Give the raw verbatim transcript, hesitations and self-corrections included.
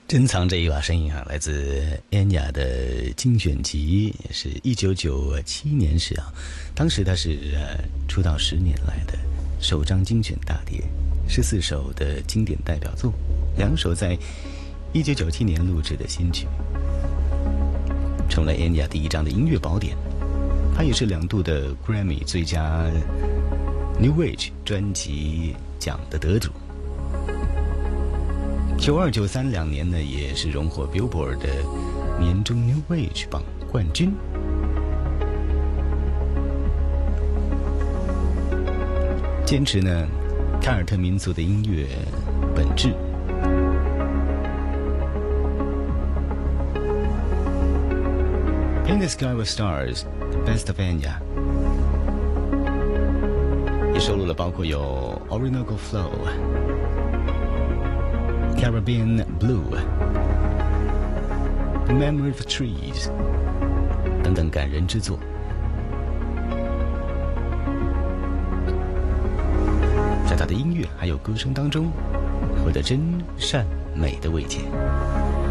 珍藏这一把声音啊，来自安雅的精选集，是一九九七年时啊，当时它是呃出道十年来的首张精选大碟，十四首的经典代表作，两首在一九九七年录制的新曲，成了安雅第一张的音乐宝典。它也是两度的 Grammy 最佳 New Age 专辑奖的得主。九二九三两年呢，也是荣获 Billboard 的年终 New Age 榜冠军。坚持呢凯尔特民族的音乐本质。In the Sky with Stars, The Best of Enya 也收录了包括有 Orinoco Flow、Caribbean Blue、Memory of Trees 等等感人之作，在他的音乐还有歌声当中，获得真善美的慰藉。